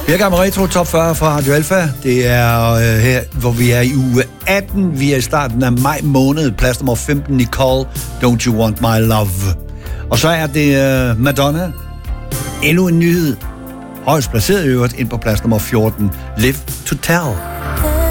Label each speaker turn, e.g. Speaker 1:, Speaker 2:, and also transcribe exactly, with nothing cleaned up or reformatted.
Speaker 1: Her kommer Retro Top fyrre fra Radio Alfa. Det er øh, her, hvor vi er i uge atten. Vi er i starten af maj måned. Plads nummer femten, Nicole, Don't You Want My Love. Og så er det øh, Madonna. Endnu en nyhed. Højst placeret i øvrigt ind på plads nummer fjorten, Live to Tell.